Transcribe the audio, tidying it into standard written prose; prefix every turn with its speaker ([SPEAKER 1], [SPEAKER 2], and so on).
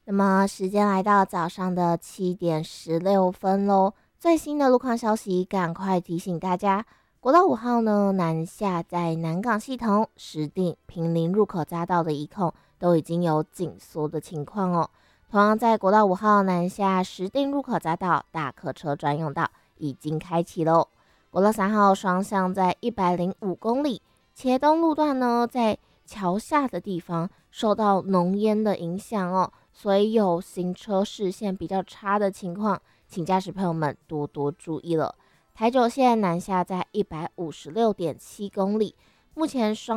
[SPEAKER 1] 那么时间来到早上的7点16分喽。最新的路况消息，赶快提醒大家，国道5号呢南下在南港系统、石碇、坪林入口匝道的一控都已经有紧缩的情况哦。同样在国道5号南下石碇入口匝道大客车专用道已经开启喽。国道3号双向在105公里，茄东路段呢在桥下的地方受到浓烟的影响哦。所以有行车视线比较差的情况，请驾驶朋友们多多注意了。台九线南下在156.7公里，目前双